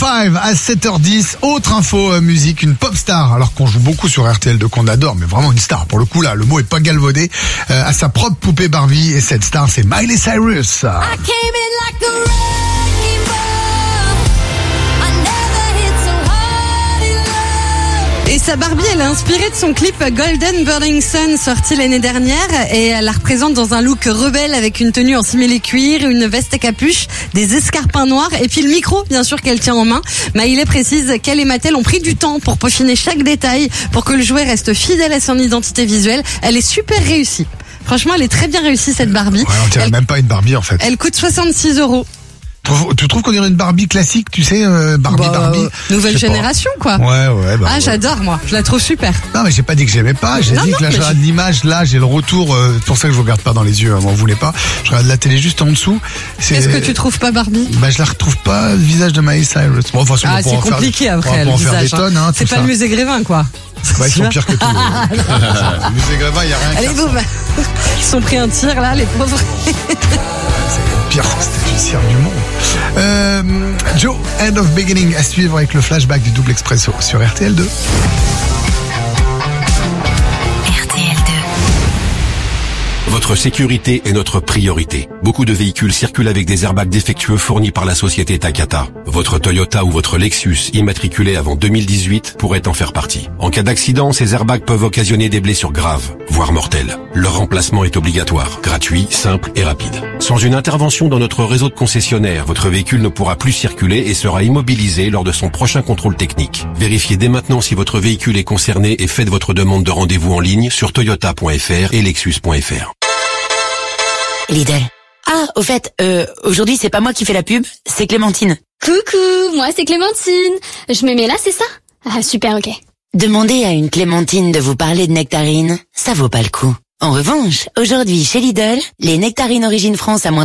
5 à 7h10. Autre info musique, une pop star, alors qu'on joue beaucoup sur RTL2, qu'on adore, mais vraiment une star. Pour le coup là, le mot est pas galvaudé, à sa propre poupée Barbie. Et cette star, c'est Miley Cyrus. Et sa Barbie, elle est inspirée de son clip Golden Burning Sun, sorti l'année dernière, et elle la représente dans un look rebelle avec une tenue en simili-cuir, une veste à capuche, des escarpins noirs, et puis le micro, bien sûr, qu'elle tient en main. Miley précise qu'elle et Mattel ont pris du temps pour peaufiner chaque détail, pour que le jouet reste fidèle à son identité visuelle. Elle est super réussie. Franchement, elle est très bien réussie, cette Barbie. Ouais, on dirait même pas une Barbie, en fait. Elle coûte 66 €. Tu trouves qu'on dirait une Barbie classique, tu sais, Barbie. Nouvelle génération, quoi. Ouais. Ah, j'adore, moi. Je la trouve super. Non, mais j'ai pas dit que j'aimais pas. J'ai dit que là, je regarde l'image, là, j'ai le retour. C'est pour ça que je vous regarde pas dans les yeux. M'en voulez pas. Je regarde la télé juste en dessous. Qu'est-ce que tu trouves pas Barbie? Je la retrouve pas, le visage de Miley Cyrus. Bon, c'est compliqué après, le visage. Des tonnes, hein, c'est pas le musée Grévin, quoi. Ils sont pires que tout. Le musée Grévin, il y a rien. Allez, boum. Ils sont pris un tir, là, les pauvres. C'est le pire justicière du monde. Joe, End of Beginning, à suivre avec le flashback du double expresso sur RTL2. Votre sécurité est notre priorité. Beaucoup de véhicules circulent avec des airbags défectueux fournis par la société Takata. Votre Toyota ou votre Lexus immatriculé avant 2018 pourrait en faire partie. En cas d'accident, ces airbags peuvent occasionner des blessures graves, voire mortelles. Leur remplacement est obligatoire, gratuit, simple et rapide. Sans une intervention dans notre réseau de concessionnaires, votre véhicule ne pourra plus circuler et sera immobilisé lors de son prochain contrôle technique. Vérifiez dès maintenant si votre véhicule est concerné et faites votre demande de rendez-vous en ligne sur toyota.fr et lexus.fr. Lidl. Ah, au fait, aujourd'hui c'est pas moi qui fais la pub, c'est Clémentine. Coucou, moi c'est Clémentine. Je me mets là, c'est ça? Ah, super, ok. Demandez à une Clémentine de vous parler de nectarines, ça vaut pas le coup. En revanche, aujourd'hui chez Lidl, les nectarines Origine France à moins